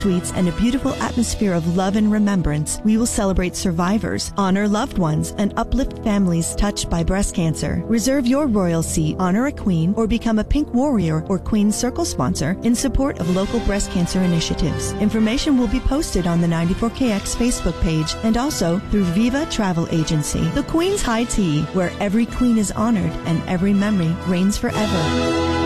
Suites and a beautiful atmosphere of love and remembrance, we will celebrate survivors, honor loved ones, and uplift families touched by breast cancer. Reserve your royal seat, honor a queen, or become a Pink Warrior or Queen Circle sponsor in support of local breast cancer initiatives. Information will be posted on the 94KX Facebook page and also through Viva Travel Agency. The Queen's High Tea, where every queen is honored and every memory reigns forever.